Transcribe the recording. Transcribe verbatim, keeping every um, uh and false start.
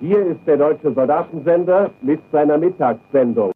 Hier ist der Deutsche Soldatensender mit seiner Mittagssendung.